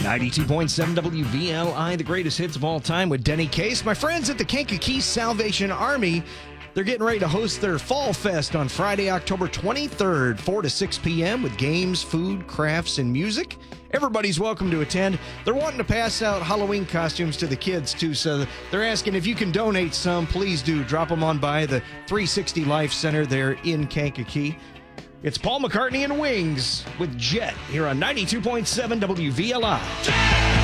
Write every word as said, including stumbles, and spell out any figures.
ninety-two point seven W V L I, the greatest hits of all time with Denny Case. My friends at the Kankakee Salvation Army, they're getting ready to host their Fall Fest on Friday, October twenty-third, four to six p.m. with games, food, crafts, and music. Everybody's welcome to attend. They're wanting to pass out Halloween costumes to the kids, too, so they're asking if you can donate some. Please do. Drop them on by the three sixty Life Center there in Kankakee. It's Paul McCartney and Wings with Jet here on ninety-two point seven W V L I.